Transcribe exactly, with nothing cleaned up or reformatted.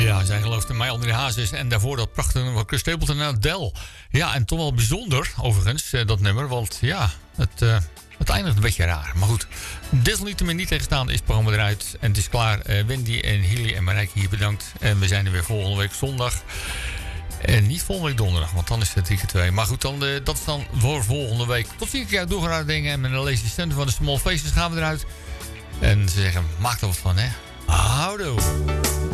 Ja, zij geloofde mij André Hazes. En daarvoor dat prachtige nummer van Chris Stapleton en Adele. Ja, en toch wel bijzonder, overigens, dat nummer. Want ja, het, uh, het eindigt een beetje raar. Maar goed, desalniettemin niet tegenstaan is het programma eruit. En het is klaar. Uh, Wendy en Hilly en Marijke hier bedankt. En we zijn er weer volgende week zondag. En niet volgende week donderdag, want dan is het drie keer twee. Maar goed, dan, uh, dat is dan voor volgende week. Tot vier keer doorgaan dingen. En met een lazy stand van de Small Faces gaan we eruit. En ze zeggen, maak er wat van, hè. Houdoe.